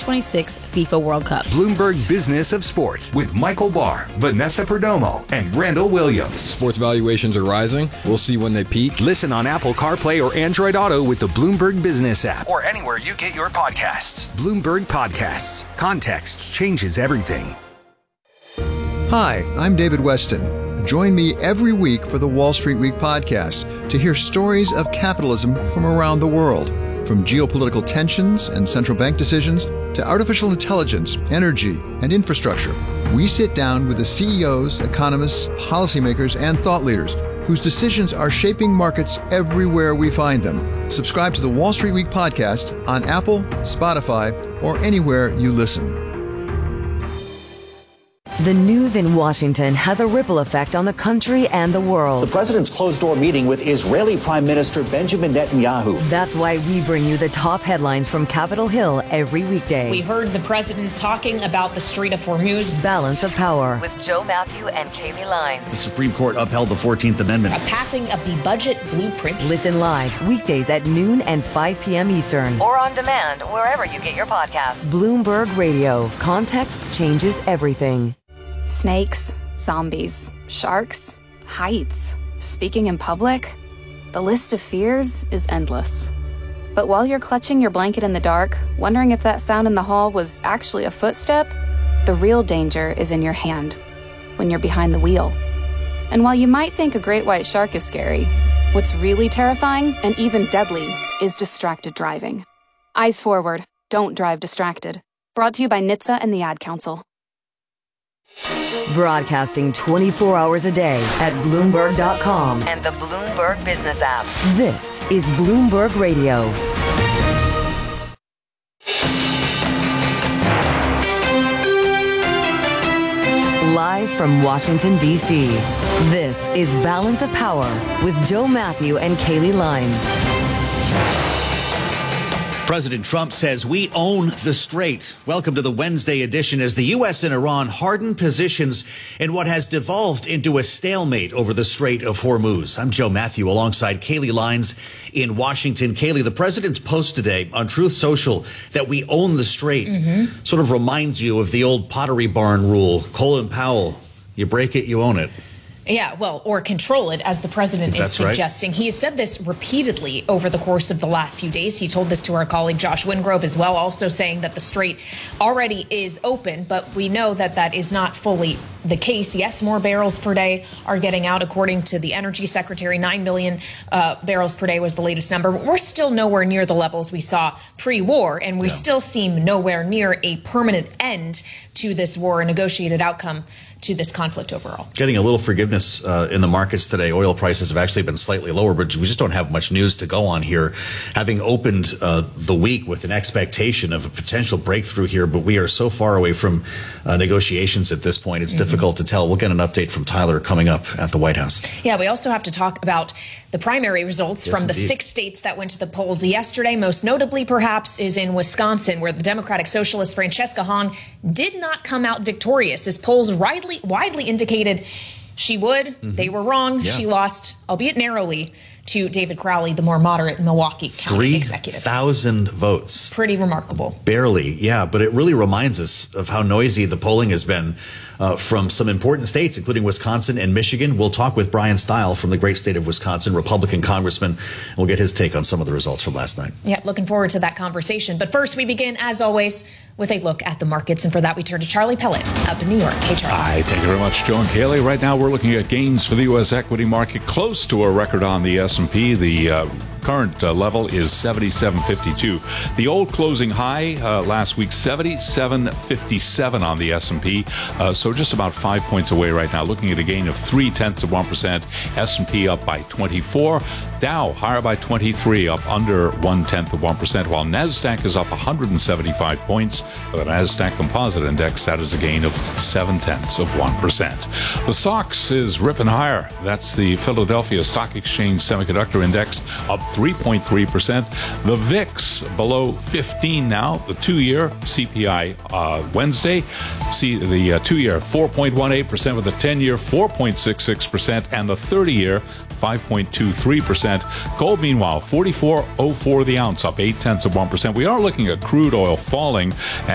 2026 FIFA World Cup. Bloomberg Business of Sports with Michael Barr, Vanessa Perdomo, and Randall Williams. Sports valuations are rising. We'll see when they peak. Listen on Apple CarPlay or Android Auto with the Bloomberg Business app or anywhere you get your podcasts. Bloomberg Podcasts. Context changes everything. Hi, I'm David Weston. Join me every week for the Wall Street Week podcast to hear stories of capitalism from around the world. From geopolitical tensions and central bank decisions to artificial intelligence, energy, and infrastructure, we sit down with the CEOs, economists, policymakers, and thought leaders whose decisions are shaping markets everywhere we find them. Subscribe to the Wall Street Week podcast on Apple, Spotify, or anywhere you listen. The news in Washington has a ripple effect on the country and the world. The president's closed-door meeting with Israeli Prime Minister Benjamin Netanyahu. That's why we bring you the top headlines from Capitol Hill every weekday. We heard the president talking about the Strait of Hormuz. Balance of Power with Joe Matthew and Kaylee Lines. The Supreme Court upheld the 14th Amendment. A passing of the budget blueprint. Listen live weekdays at noon and 5 p.m. Eastern. Or on demand wherever you get your podcasts. Bloomberg Radio. Context changes everything. Snakes, zombies, sharks, heights, speaking in public. The list of fears is endless. But while you're clutching your blanket in the dark, wondering if that sound in the hall was actually a footstep, the real danger is in your hand, when you're behind the wheel. And while you might think a great white shark is scary, what's really terrifying and even deadly is distracted driving. Eyes forward, don't drive distracted. Brought to you by NHTSA and the Ad Council. Broadcasting 24 hours a day at Bloomberg.com and the Bloomberg Business app. This is Bloomberg Radio. Live from Washington, D.C., this is Balance of Power with Joe Matthew and Kaylee Lines. President Trump says we own the strait. Welcome to the Wednesday edition as the U.S. and Iran harden positions in what has devolved into a stalemate over the Strait of Hormuz. I'm Joe Matthew alongside Kaylee Lines in Washington. Kaylee, the president's post today on Truth Social that we own the strait sort of reminds you of the old Pottery Barn rule. Colin Powell, you break it, you own it. Yeah, well, or control it, as the president is suggesting. Right. He has said this repeatedly over the course of the last few days. He told this to our colleague Josh Wingrove as well, also saying that the strait already is open, but we know that that is not fully the case. Yes, more barrels per day are getting out, according to the Energy Secretary. 9 million barrels per day was the latest number. But we're still nowhere near the levels we saw pre-war, and we still seem nowhere near a permanent end to this war, a negotiated outcome to this conflict overall. Getting a little forgiveness in the markets today. Oil prices have actually been slightly lower, but we just don't have much news to go on here. Having opened the week with an expectation of a potential breakthrough here, but we are so far away from negotiations at this point, it's difficult to tell. We'll get an update from Tyler coming up at the White House. Yeah, we also have to talk about the primary results from the 6 states that went to the polls yesterday. Most notably, perhaps, is in Wisconsin, where the Democratic Socialist Francesca Hong did not come out victorious, as polls widely indicated she would. They were wrong. Yeah. She lost, albeit narrowly, to David Crowley, the more moderate Milwaukee County executive. 3,000 votes. Pretty remarkable. Barely, yeah. But it really reminds us of how noisy the polling has been from some important states, including Wisconsin and Michigan. We'll talk with Brian Stile from the great state of Wisconsin, Republican congressman. We'll get his take on some of the results from last night. Yeah, looking forward to that conversation. But first, we begin, as always, with a look at the markets. And for that, we turn to Charlie Pellet up in New York. Hey, Charlie. Hi, thank you very much, Joe and Kaylee. Right now, we're looking at gains for the U.S. equity market, close to a record on the S&P. The current level is 77.52. The old closing high last week, 77.57 on the S&P. So just about 5 points away right now, looking at a gain of 0.3%. S&P up by 24. Dow higher by 23, up under 0.1%, while NASDAQ is up 175 points. For the NASDAQ Composite Index, that is a gain of 0.7%. The SOX is ripping higher. That's the Philadelphia Stock Exchange Semiconductor Index, up 3.3%. The VIX below 15 now. The 2-year CPI Wednesday. See the 2-year 4.18%, with the 10-year 4.66%, and the 30-year 5.23%. Gold, meanwhile, $44.04 the ounce, up 0.8%. We are looking at crude oil falling